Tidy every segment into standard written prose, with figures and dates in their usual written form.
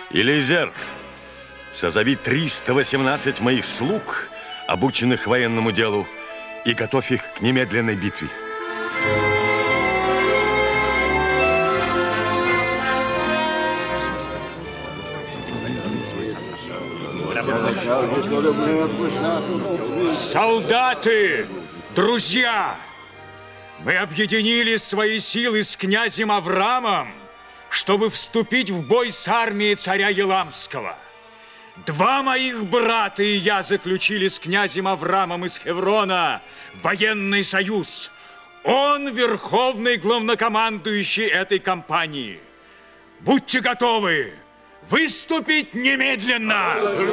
Елизер, созови 318 моих слуг, обученных военному делу, и готовь их к немедленной битве. Солдаты, друзья, мы объединили свои силы с князем Авраамом, чтобы вступить в бой с армией царя Еламского. 2 моих брата и я заключили с князем Авраамом из Хеврона военный союз. Он верховный главнокомандующий этой кампании. Будьте готовы выступить немедленно!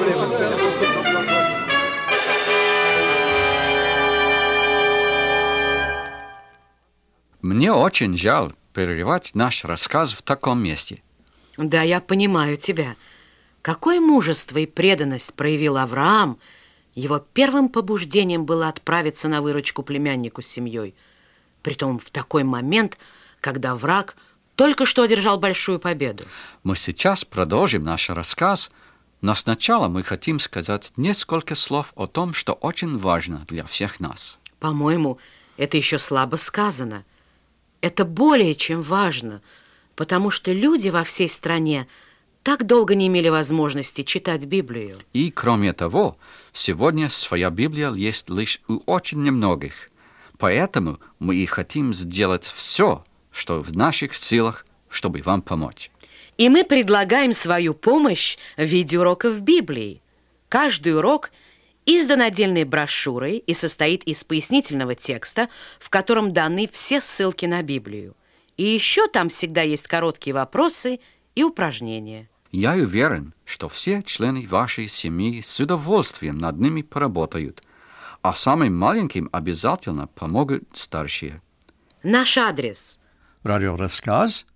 Мне очень жаль прерывать наш рассказ в таком месте. Да, я понимаю тебя. Какое мужество и преданность проявил Авраам. Его первым побуждением было отправиться на выручку племяннику с семьей. Притом в такой момент, когда враг только что одержал большую победу. Мы сейчас продолжим наш рассказ, но сначала мы хотим сказать несколько слов о том, что очень важно для всех нас. По-моему, это еще слабо сказано. Это более чем важно, потому что люди во всей стране так долго не имели возможности читать Библию. И кроме того, сегодня своя Библия есть лишь у очень немногих. Поэтому мы и хотим сделать все, что в наших силах, чтобы вам помочь. И мы предлагаем свою помощь в виде уроков Библии. Каждый урок издан отдельной брошюрой и состоит из пояснительного текста, в котором даны все ссылки на Библию. И еще там всегда есть короткие вопросы и упражнения. Я уверен, что все члены вашей семьи с удовольствием над ними поработают, а самым маленьким обязательно помогут старшие. Наш адрес. Радиорассказ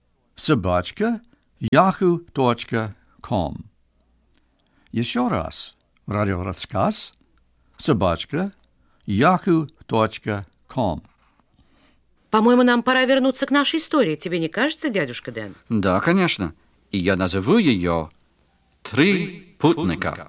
@yahoo.com. Еще раз. Радиорассказ @yahoo.com. По-моему, нам пора вернуться к нашей истории. Тебе не кажется, дядюшка Дэн? Да, конечно. И я назову ее «Три путника».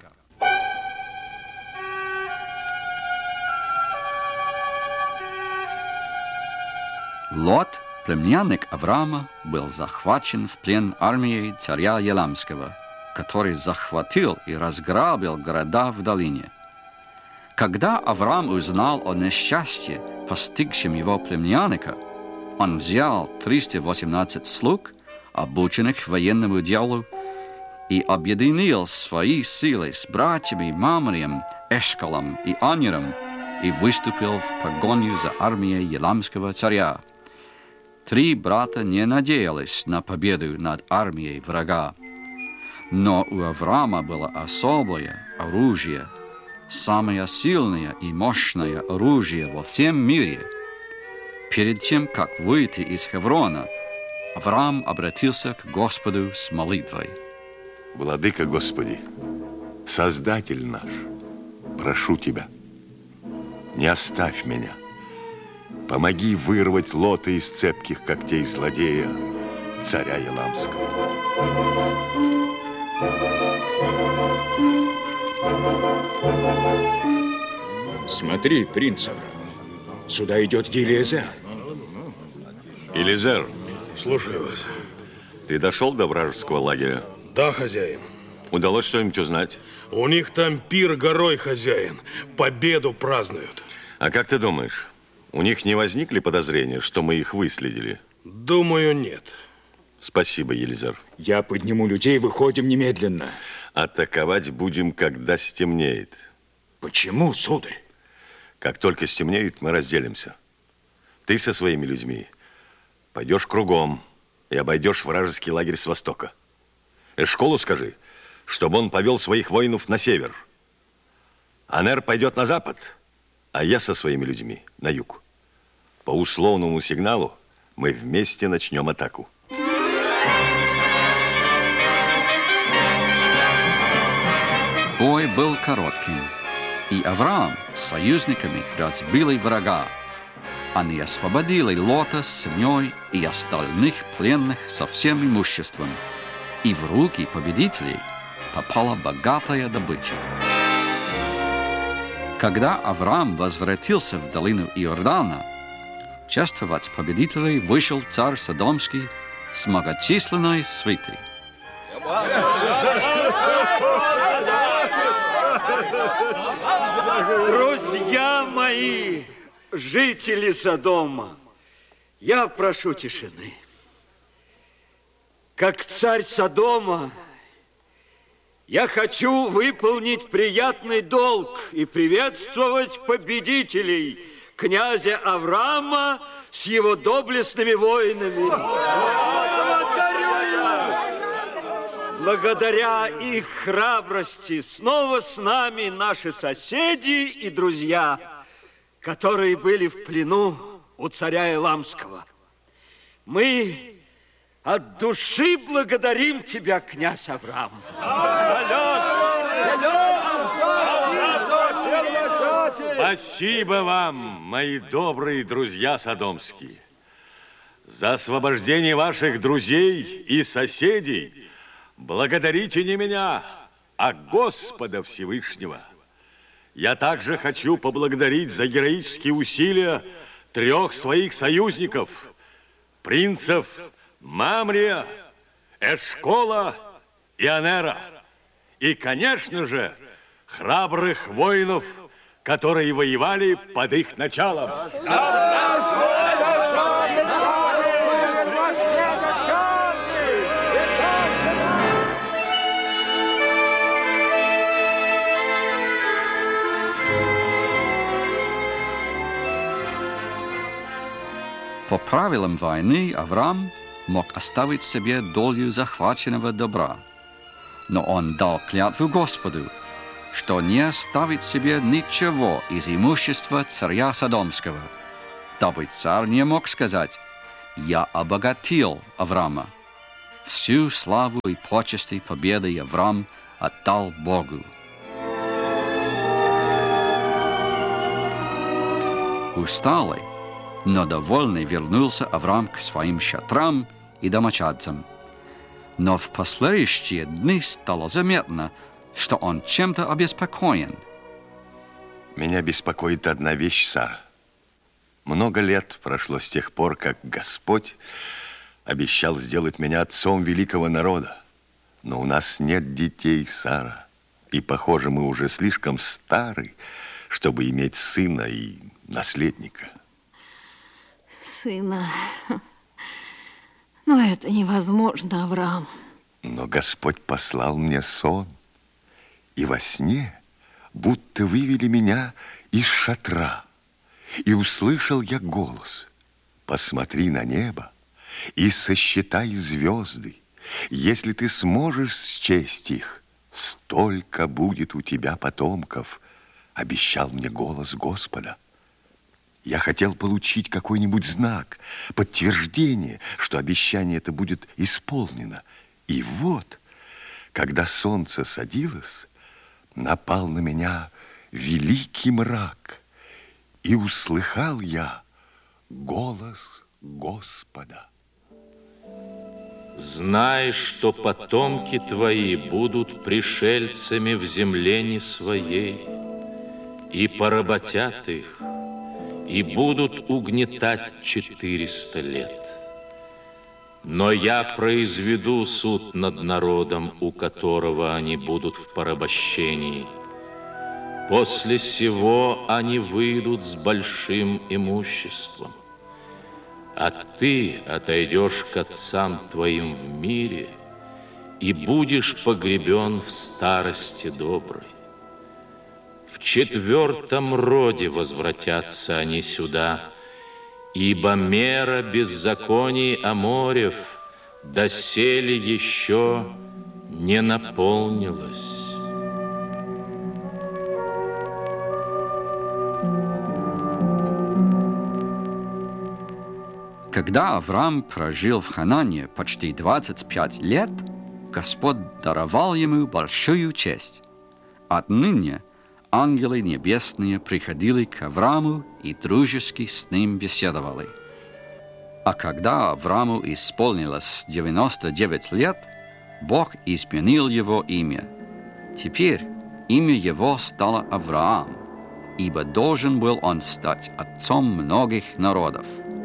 Лот, племянник Авраама, был захвачен в плен армией царя Еламского, который захватил и разграбил города в долине. Когда Авраам узнал о несчастье, постигшем его племянника, он взял 318 слуг, обученных военному делу, и объединил свои силы с братьями Мамрием, Эшколом и Аниром и выступил в погоню за армией Еламского царя. 3 брата не надеялись на победу над армией врага, но у Авраама было особое оружие, самое сильное и мощное оружие во всем мире. Перед тем, как выйти из Хеврона, Авраам обратился к Господу с молитвой. Владыка Господи, Создатель наш, прошу Тебя, не оставь меня. Помоги вырвать Лота из цепких когтей злодея, царя Еламского. Смотри, принц Авраам, сюда идет Елизер. Елизер, Слушаю вас. ты дошел до вражеского лагеря? Да, хозяин. Удалось что-нибудь узнать? У них там пир горой, хозяин. Победу празднуют. А как ты думаешь, у них не возникли подозрения, что мы их выследили? Думаю, нет. Спасибо, Елизер. Я подниму людей, выходим немедленно. Атаковать будем, когда стемнеет. Почему, сударь? Как только стемнеет, мы разделимся. Ты со своими людьми пойдешь кругом и обойдешь вражеский лагерь с востока. Эшколу скажи, чтобы он повел своих воинов на север. Анер пойдет на запад, а я со своими людьми на юг. По условному сигналу мы вместе начнем атаку. Бой был коротким, и Авраам с союзниками разбили врага. Они освободили Лота с семьей и остальных пленных со всем имуществом. и в руки победителей попала богатая добыча. Когда Авраам возвратился в долину Иордана, чествовать победителей вышел царь Содомский с многочисленной свитой. Друзья мои, жители Содома, я прошу тишины. Как царь Содома, я хочу выполнить приятный долг и приветствовать победителей, князя Авраама с его доблестными воинами. Благодаря их храбрости снова с нами наши соседи и друзья, которые были в плену у царя Еламского. Мы от души благодарим тебя, князь Авраам. Спасибо вам, мои добрые друзья содомские, за освобождение ваших друзей и соседей. Благодарите не меня, а Господа Всевышнего. Я также хочу поблагодарить за героические усилия 3 своих союзников, принцев Мамрия, Эшкола и Анера. И, конечно же, храбрых воинов, которые воевали под их началом. По правилам войны Авраам мог оставить себе долю захваченного добра. Но он дал клятву Господу, что не оставит себе ничего из имущества царя Содомского, дабы царь не мог сказать: «Я обогатил Авраама». Всю славу и почести победы Авраам отдал Богу. Усталый, но довольный вернулся Авраам к своим шатрам и домочадцам. Но в последующие дни стало заметно, что он чем-то обеспокоен. Меня беспокоит одна вещь, Сара. Много лет прошло с тех пор, как Господь обещал сделать меня отцом великого народа. Но у нас нет детей, Сара. И, похоже, мы уже слишком стары, чтобы иметь сына и наследника. Сына. Но это невозможно, Авраам. Но Господь послал мне сон, и во сне будто вывели меня из шатра, и услышал я голос: «Посмотри на небо и сосчитай звезды. Если ты сможешь счесть их, столько будет у тебя потомков», обещал мне голос Господа. Я хотел получить какой-нибудь знак, подтверждение, что обещание это будет исполнено. И вот, когда солнце садилось, напал на меня великий мрак, и услыхал я голос Господа. Знай, что потомки твои будут пришельцами в земле не своей, и поработят их, и будут угнетать 400 лет. Но я произведу суд над народом, у которого они будут в порабощении. После сего они выйдут с большим имуществом. А ты отойдешь к отцам твоим в мире и будешь погребен в старости доброй. В 4-м роде возвратятся они сюда, ибо мера беззаконий Аморев доселе еще не наполнилась. Когда Авраам прожил в Ханане почти 25 лет, Господь даровал ему большую честь. Отныне ангелы небесные приходили к Аврааму и дружески с ним беседовали. А когда Аврааму исполнилось 99 лет, Бог изменил его имя. Теперь имя его стало Авраам, ибо должен был он стать отцом многих народов.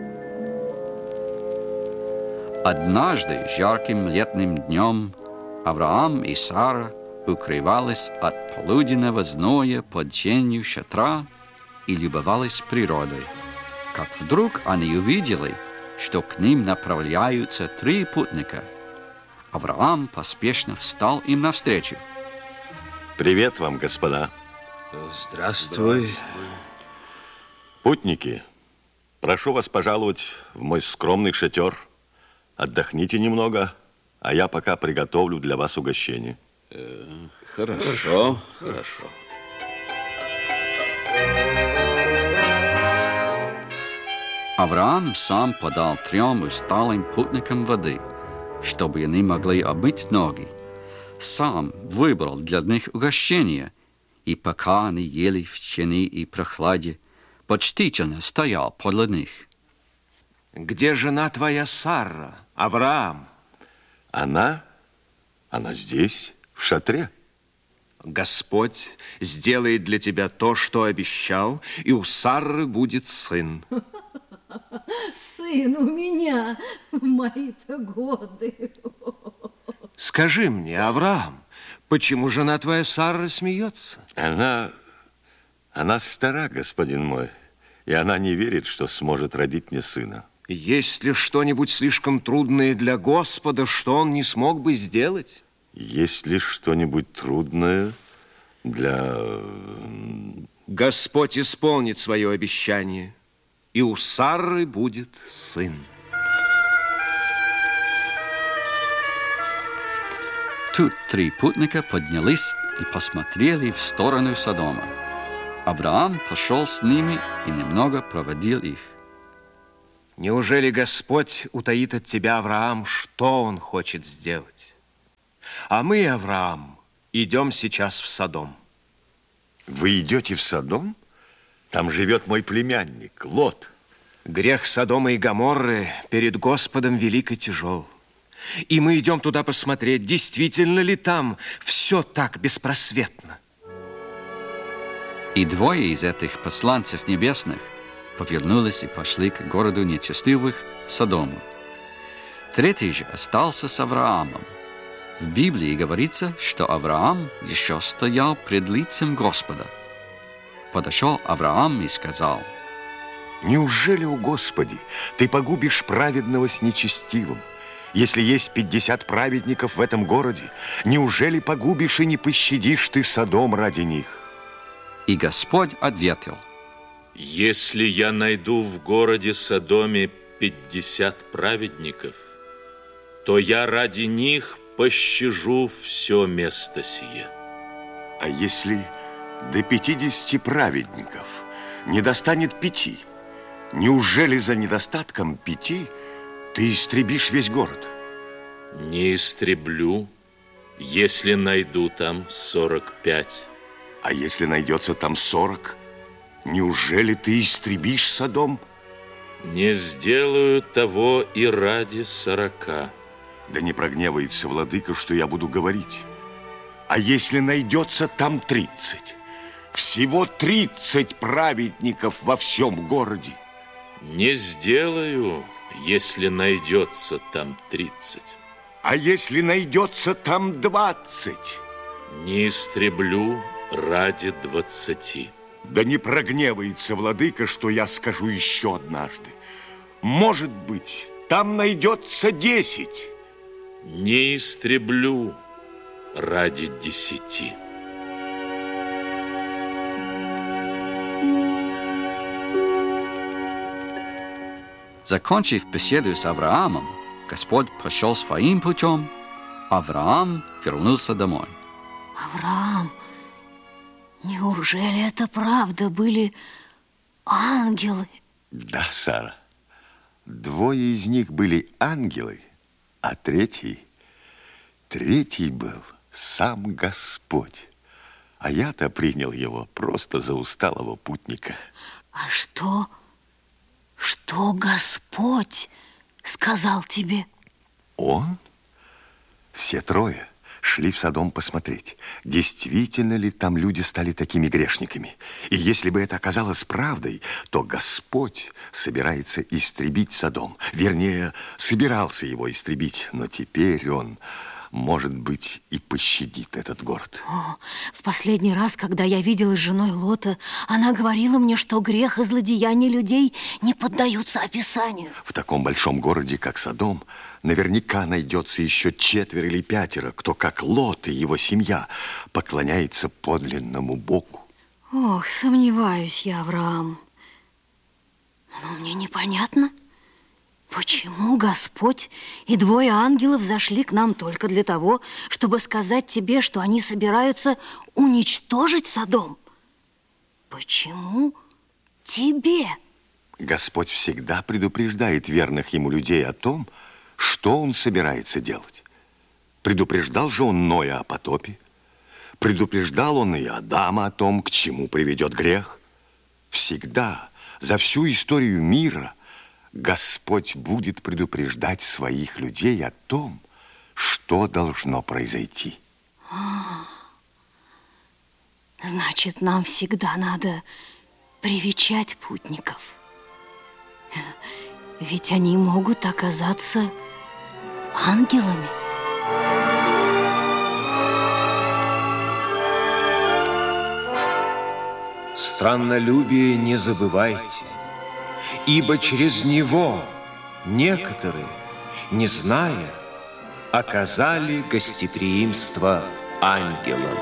Однажды жарким летним днем Авраам и Сара укрывались от полуденного зноя под тенью шатра и любовались природой, как вдруг они увидели, что к ним направляются 3 путника. Авраам поспешно встал им навстречу. Привет вам, господа. Здравствуй. Путники, прошу вас пожаловать в мой скромный шатер. Отдохните немного, а я пока приготовлю для вас угощение. Хорошо. Авраам сам подал 3 усталым путникам воды, чтобы они могли омыть ноги. Сам выбрал для них угощение, и пока они ели в тени и прохладе, почтительно стоял подле них. Где жена твоя Сара, Авраам? Она здесь, в шатре. Господь сделает для тебя то, что обещал, и у Сары будет сын. Сын у меня в мои-то годы. Скажи мне, Авраам, почему жена твоя Сара смеется? Она стара, господин мой, и она не верит, что сможет родить мне сына. Есть ли что-нибудь слишком трудное для Господа, что он не смог бы сделать? Есть ли что-нибудь трудное для... Господь исполнит свое обещание, и у Сары будет сын. Тут 3 путника поднялись и посмотрели в сторону Содома. Авраам пошел с ними и немного проводил их. Неужели Господь утаит от тебя, Авраам, что Он хочет сделать? А мы, Авраам, идем сейчас в Содом. Вы идете в Содом? Там живет мой племянник, Лот. Грех Содома и Гоморры перед Господом велик и тяжел. И мы идем туда посмотреть, действительно ли там все так беспросветно. И 2 из этих посланцев небесных повернулись и пошли к городу нечестивых, Содому. 3 же остался с Авраамом. В Библии говорится, что Авраам еще стоял пред лицем Господа. Подошел Авраам и сказал: Неужели, о Господи, ты погубишь праведного с нечестивым? Если есть 50 праведников в этом городе, неужели погубишь и не пощадишь ты Содом ради них? И Господь ответил: Если я найду в городе Содоме 50 праведников, то я ради них пощажу все место сие. А если до 50 праведников не достанет 5, неужели за недостатком 5 ты истребишь весь город? Не истреблю, если найду там 45. А если найдется там 40, неужели ты истребишь Содом? Не сделаю того и ради 40. Да не прогневается владыка, что я буду говорить. А если найдется там 30? Всего 30 праведников во всем городе. Не сделаю, если найдется там 30. А если найдется там 20? Не истреблю ради 20. Да не прогневается владыка, что я скажу еще однажды. Может быть, там найдется 10. Не истреблю ради 10. Закончив беседу с Авраамом, Господь пошел своим путем. Авраам вернулся домой. Авраам, неужели это правда были ангелы? Да, Сара. 2 из них были ангелы, а третий был сам Господь. А я-то принял его просто за усталого путника. А что Господь сказал тебе? Он Все трое шли в Содом посмотреть, действительно ли там люди стали такими грешниками. И если бы это оказалось правдой, то Господь собирается истребить Содом. Вернее, собирался его истребить, но теперь он, может быть, и пощадит этот город. О, в последний раз, когда я виделась с женой Лота, она говорила мне, что грех и злодеяния людей не поддаются описанию. В таком большом городе, как Содом, наверняка найдется еще 4 или 5, кто, как Лот и его семья, поклоняется подлинному Богу. Ох, сомневаюсь я, Авраам. Но мне непонятно, почему Господь и 2 ангелов зашли к нам только для того, чтобы сказать тебе, что они собираются уничтожить Содом? Почему тебе? Господь всегда предупреждает верных ему людей о том, что он собирается делать. Предупреждал же он Ноя о потопе, предупреждал он и Адама о том, к чему приведет грех. Всегда, за всю историю мира, Господь будет предупреждать своих людей о том, что должно произойти. Значит, нам всегда надо привечать путников. Ведь они могут оказаться ангелами. Страннолюбие не забывайте, ибо через него некоторые, не зная, оказали гостеприимство ангелам.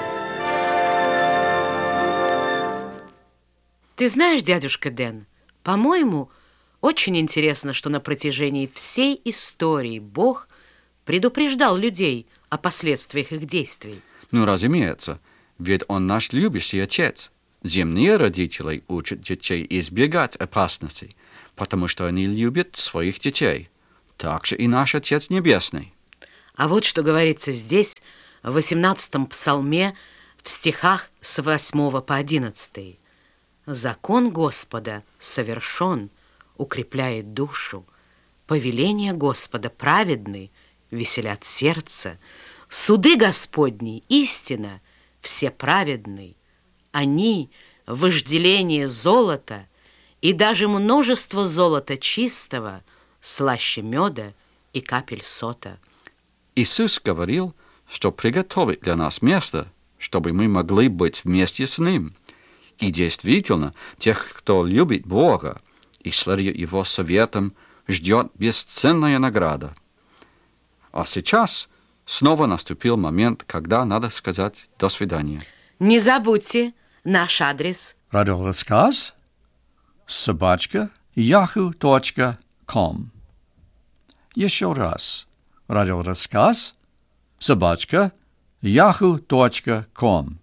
Ты знаешь, дядюшка Дэн, по-моему, очень интересно, что на протяжении всей истории Бог предупреждал людей о последствиях их действий. Ну, разумеется, ведь он наш любящий отец. Земные родители учат детей избегать опасностей, потому что они любят своих детей. Так же и наш Отец Небесный. А вот что говорится здесь, в 18-м псалме, в стихах с 8 по 11. «Закон Господа совершен, укрепляет душу. Повеления Господа праведны, веселят сердце. Суды Господни истина, все праведны. Они вожделение золота и даже множество золота чистого слаще меда и капель сота». Иисус говорил, что приготовит для нас место, чтобы мы могли быть вместе с Ним. И действительно, тех, кто любит Бога и следует Его советам, ждет бесценная награда. А сейчас снова наступил момент, когда надо сказать «до свидания». Не забудьте наш адрес. Радиорассказ @yahoo.com. Еще раз. Радиорассказ @yahoo.com.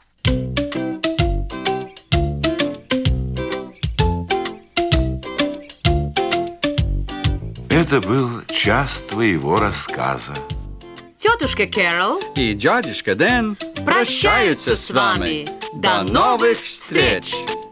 Это был час твоего рассказа. Тетушка Кэрол и дядюшка Дэн прощаются с вами. До новых встреч!